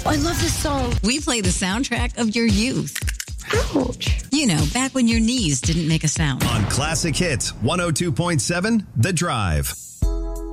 I love this song. We play the soundtrack of your youth. Ouch. You know, back when your knees didn't make a sound. On Classic Hits 102.7 The Drive.